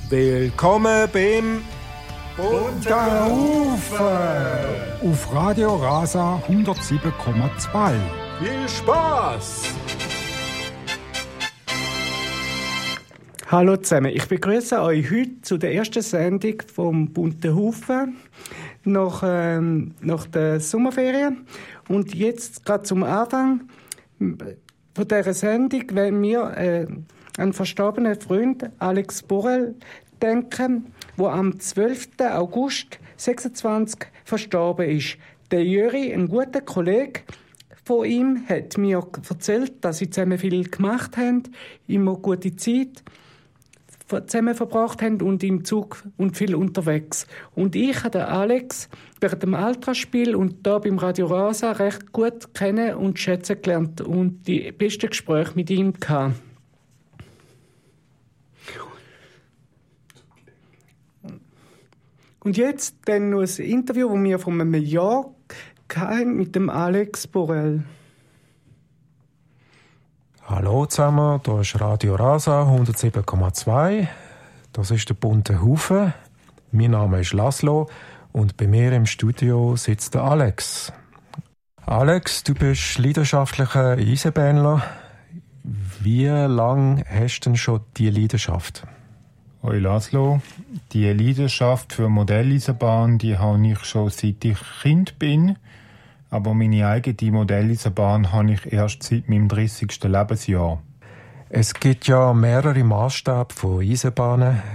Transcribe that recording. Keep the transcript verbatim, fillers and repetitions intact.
Willkommen beim Unterhufe auf Radio Rasa hundertsieben Komma zwei. Viel Spaß! Hallo zusammen, ich begrüße euch heute zu der ersten Sendung vom Bunten Haufen nach, ähm, nach der Sommerferien. Und jetzt gerade zum Anfang von dieser Sendung wollen wir äh, einen verstorbenen Freund, Alex Borel, denken, der am zwölften August sechsundzwanzig verstorben ist. Der Jüri, ein guter Kollege von ihm, hat mir erzählt, dass sie zusammen viel gemacht haben, immer gute Zeit zusammen verbracht haben und im Zug und viel unterwegs. Und ich habe den Alex während dem Ultraspiel und da beim Radio Rasa recht gut kennen und schätzen gelernt und die besten Gespräche mit ihm gehabt. Und jetzt dann noch ein Interview, das wir vor einem Jahr hatten mit dem Alex Borel. Hallo zusammen, hier ist Radio Rasa hundertsieben Komma zwei. Das ist der bunte Haufen. Mein Name ist Laszlo und bei mir im Studio sitzt der Alex. Alex, du bist leidenschaftlicher Eisenbahnler. Wie lange hast du denn schon diese Leidenschaft? Hoi Laszlo, die Leidenschaft für Modelleisenbahn, die habe ich schon seit ich Kind bin. Aber meine eigene Modelleisenbahn habe ich erst seit meinem dreißigsten Lebensjahr. Es gibt ja mehrere Maßstäbe von Eisenbahnen.